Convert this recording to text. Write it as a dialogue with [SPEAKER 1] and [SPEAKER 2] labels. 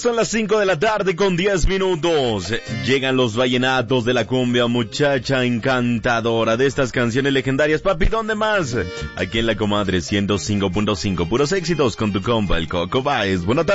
[SPEAKER 1] Son las 5 de la tarde con 10 minutos. Llegan los vallenatos de la cumbia, muchacha encantadora, de estas canciones legendarias. Papi, ¿dónde más? Aquí en La Comadre 105.5, puros éxitos con tu compa, el Coco Baez. Buenas tardes.